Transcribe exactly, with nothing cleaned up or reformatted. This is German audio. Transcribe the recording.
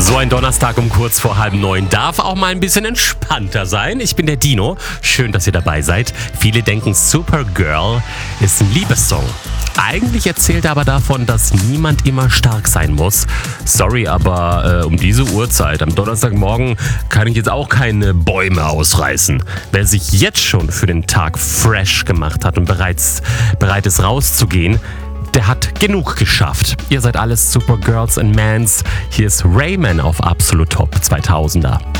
So ein Donnerstag um kurz vor halb neun darf auch mal ein bisschen entspannter sein. Ich bin der Dino. Schön, dass ihr dabei seid. Viele denken, Supergirl ist ein Liebessong. Eigentlich erzählt er aber davon, dass niemand immer stark sein muss. Sorry, aber äh, um diese Uhrzeit am Donnerstagmorgen kann ich jetzt auch keine Bäume ausreißen. Wer sich jetzt schon für den Tag fresh gemacht hat und bereits bereit ist rauszugehen, der hat genug geschafft. Ihr seid alles Supergirls and Mans. Hier ist Rayman auf Absolut Top zweitausender.